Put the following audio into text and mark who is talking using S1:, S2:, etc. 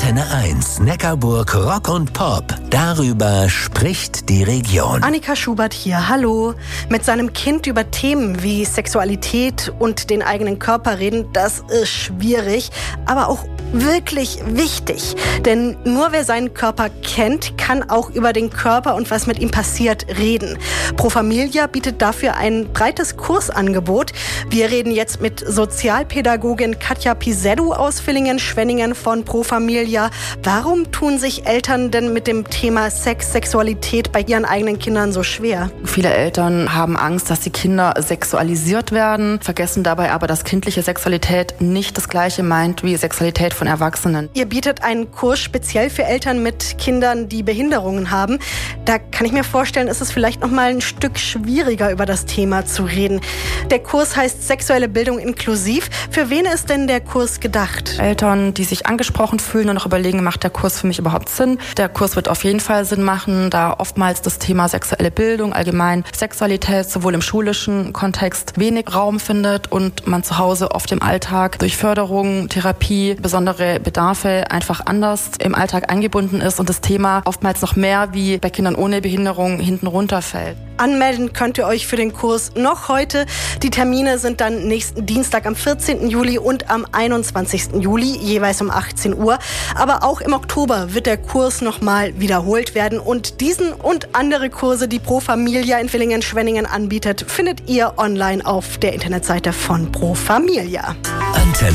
S1: Antenne 1, Neckarburg Rock und Pop. Darüber spricht die Region.
S2: Annika Schubert hier, hallo. Mit seinem Kind über Themen wie Sexualität und den eigenen Körper reden, das ist schwierig, aber auch wirklich wichtig. Denn nur wer seinen Körper kennt, kann auch über den Körper und was mit ihm passiert reden. Pro Familia bietet dafür ein breites Kursangebot. Wir reden jetzt mit Sozialpädagogin Katja Piseddu aus Villingen-Schwenningen von Pro Familia. Warum tun sich Eltern denn mit dem Thema Sex, Sexualität bei ihren eigenen Kindern so schwer?
S3: Viele Eltern haben Angst, dass die Kinder sexualisiert werden, vergessen dabei aber, dass kindliche Sexualität nicht das Gleiche meint wie Sexualität von Erwachsenen.
S2: Ihr bietet einen Kurs speziell für Eltern mit Kindern, die Behinderungen haben. Da kann ich mir vorstellen, ist es vielleicht noch mal ein Stück schwieriger, über das Thema zu reden. Der Kurs heißt Sexuelle Bildung inklusiv. Für wen ist denn der Kurs gedacht?
S3: Eltern, die sich angesprochen fühlen und noch überlegen, macht der Kurs für mich überhaupt Sinn? Der Kurs wird auf jeden Fall Sinn machen, da oftmals das Thema sexuelle Bildung, allgemein Sexualität, sowohl im schulischen Kontext wenig Raum findet und man zu Hause oft im Alltag durch Förderung, Therapie, besondere Bedarfe einfach anders im Alltag eingebunden ist und das Thema oftmals noch mehr wie bei Kindern ohne Behinderung hinten runterfällt.
S2: Anmelden könnt ihr euch für den Kurs noch heute. Die Termine sind dann nächsten Dienstag am 14. Juli und am 21. Juli, jeweils um 18 Uhr. Aber auch im Oktober wird der Kurs nochmal wiederholt werden. Und diesen und andere Kurse, die Pro Familia in Villingen-Schwenningen anbietet, findet ihr online auf der Internetseite von Pro Familia.
S1: Antenne